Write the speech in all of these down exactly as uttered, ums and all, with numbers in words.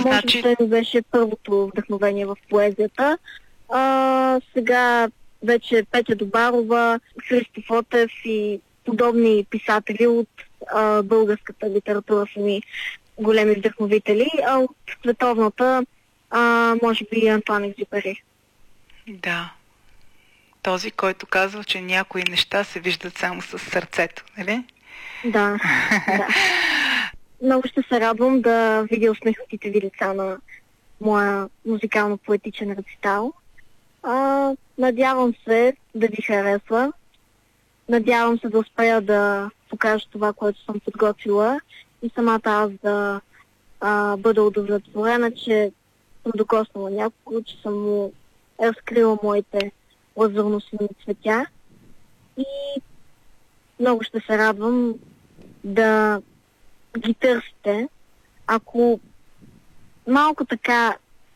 Може би Значи... той ми беше първото вдъхновение в поезията. А, сега вече Петя Добарова, Христо Фотев и подобни писатели от а, българската литература са ми големи вдъхновители, а от световната а, може би Антуан Екзюпери. Да. Този, който казва, че някои неща се виждат само с сърцето, нали? Да, да. Много ще се радвам да видя усмихнатите ви лица на моя музикално-поетичен рецитал. А, надявам се да ви харесва. Надявам се да успея да покажа това, което съм подготвила и самата аз да а, бъда удовлетворена, че съм докоснала някого, че съм му разкрила моите лазурно-сини цветя и много ще се радвам да ги търсите. Ако малко така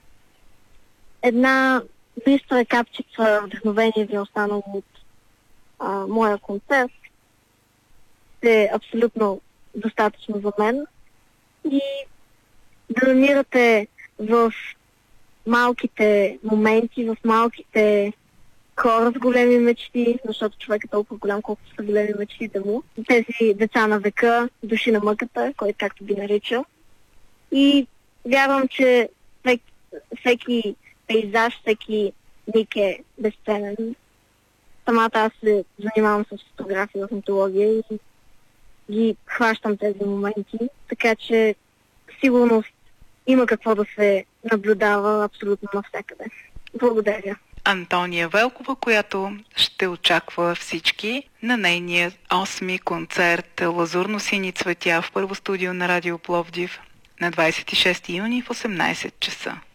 една бистра капчица вдъхновение ви е останало от а, моя концерт, е абсолютно достатъчно за мен. И да намирате в малките моменти, в малките хора с големи мечти, защото човек е толкова голям, колкото са големи мечтите му. Тези деца на века, души на мъката, който както би нарича. И вярвам, че всеки, всеки пейзаж, всеки миг е безценен. Самата аз се занимавам с фотография в митология и ги хващам тези моменти, така че сигурно има какво да се наблюдава абсолютно навсякъде. Благодаря. Антония Велкова, която ще очаква всички на нейния осми концерт Лазурно-сини цветя в Първо студио на Радио Пловдив на двадесет и шести юни в осемнадесет часа.